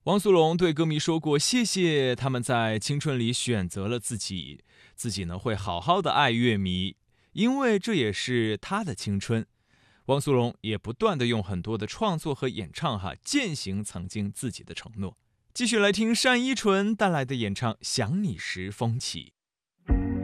汪苏泷对歌迷说过，谢谢他们在青春里选择了自己，自己呢会好好的爱乐迷，因为这也是他的青春。汪苏泷也不断的用很多的创作和演唱践行曾经自己的承诺。继续来听单依纯带来的演唱《想你时风起》。